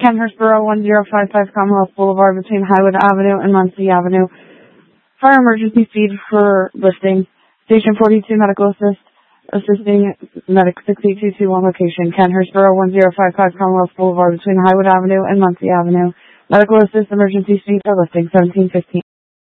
Kenhurst Borough 1055 Commonwealth Boulevard between Highwood Avenue and Muncie Avenue. Fire emergency speed for lifting. Station 42 medical assisting medic 68221 location. Kenhurst Borough 1055 Commonwealth Boulevard between Highwood Avenue and Muncie Avenue. Medical assist emergency speed for lifting 1715.